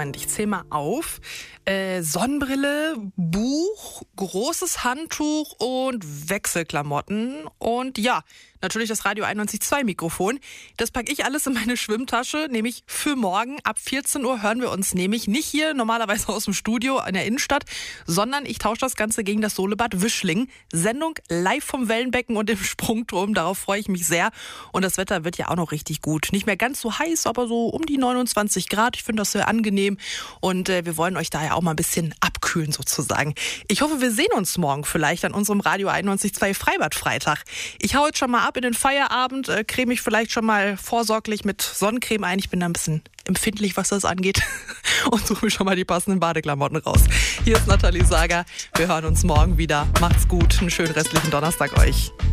Moment, ich zähle mal auf. Sonnenbrille, Buch, großes Handtuch und Wechselklamotten. Und ja, natürlich das Radio 91.2 Mikrofon. Das packe ich alles in meine Schwimmtasche, nämlich für morgen. Ab 14 Uhr hören wir uns nämlich nicht hier normalerweise aus dem Studio in der Innenstadt, sondern ich tausche das Ganze gegen das Solebad Wischling. Sendung live vom Wellenbecken und im Sprungturm. Darauf freue ich mich sehr. Und das Wetter wird ja auch noch richtig gut. Nicht mehr ganz so heiß, aber so um die 29 Grad. Ich finde das sehr angenehm. Und wir wollen euch daher auch mal ein bisschen abkühlen sozusagen. Ich hoffe, wir sehen uns morgen vielleicht an unserem Radio 91.2 Freibad-Freitag. Ich hau jetzt schon mal ab in den Feierabend, creme mich vielleicht schon mal vorsorglich mit Sonnencreme ein. Ich bin da ein bisschen empfindlich, was das angeht. Und suche mir schon mal die passenden Badeklamotten raus. Hier ist Nathalie Sager. Wir hören uns morgen wieder. Macht's gut. Einen schönen restlichen Donnerstag euch.